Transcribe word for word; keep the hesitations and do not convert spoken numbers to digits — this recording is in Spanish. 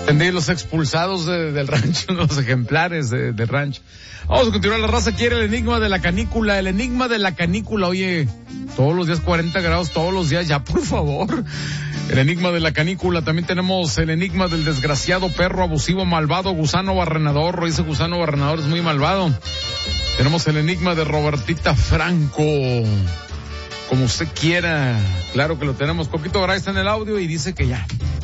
Entendí, los expulsados de, del rancho, los ejemplares de, del rancho. Vamos a continuar, la raza quiere el enigma de la canícula, el enigma de la canícula, oye, todos los días cuarenta grados, todos los días, ya por favor. El enigma de la canícula, también tenemos el enigma del desgraciado perro abusivo malvado, gusano barrenador, ese gusano barrenador es muy malvado. Tenemos el enigma de Robertita Franco, como usted quiera, claro que lo tenemos. Coquito Garay está en el audio y dice que ya.